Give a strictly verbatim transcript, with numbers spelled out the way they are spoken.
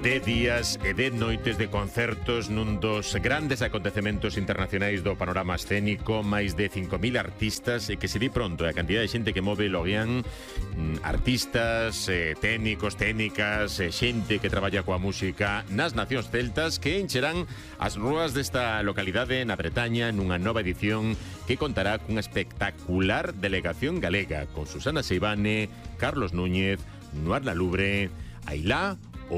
dez días e dez noites de concertos nun dos grandes acontecementos internacionais do panorama escénico, máis de cinco mil artistas, e que se di pronto a cantidad de xente que move Loguián, artistas, eh, técnicos, técnicas, eh, xente que traballa coa música nas nacións celtas, que encherán as rúas desta localidade na Bretaña nunha nova edición que contará cunha espectacular delegación galega con Susana Seivane, Carlos Núñez, Nuar Lalubre, Ailá